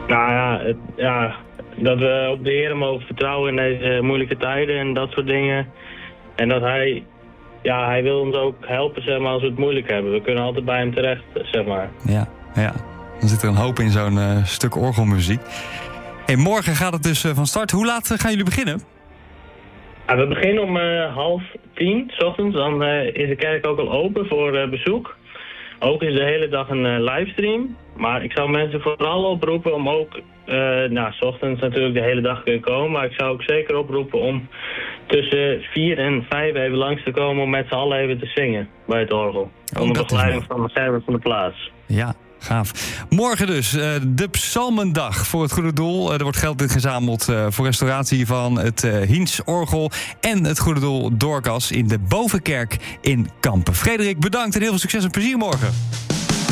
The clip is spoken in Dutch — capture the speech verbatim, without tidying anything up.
Nou ja, het, ja, dat we op de Heer mogen vertrouwen in deze moeilijke tijden en dat soort dingen. En dat hij, ja, hij wil ons ook helpen, zeg maar, als we het moeilijk hebben. We kunnen altijd bij hem terecht, zeg maar. Ja, ja. Dan zit er een hoop in zo'n uh, stuk orgelmuziek. Hey, morgen gaat het dus uh, van start. Hoe laat uh, gaan jullie beginnen? Ja, we beginnen om uh, half tien, 's ochtends. Dan uh, is de kerk ook al open voor uh, bezoek. Ook is de hele dag een uh, livestream. Maar ik zou mensen vooral oproepen om ook, uh, nou, 's ochtends natuurlijk de hele dag kunnen komen. Maar ik zou ook zeker oproepen om tussen vier en vijf even langs te komen om met z'n allen even te zingen bij het orgel. Oh, Onder dat begeleiding is van de server van de plaats. Ja, gaaf. Morgen dus, uh, de Psalmendag voor het goede doel. Uh, er wordt geld ingezameld uh, voor restauratie van het uh, Hiens-orgel en het goede doel Dorcas in de Bovenkerk in Kampen. Frederik, bedankt en heel veel succes en plezier morgen.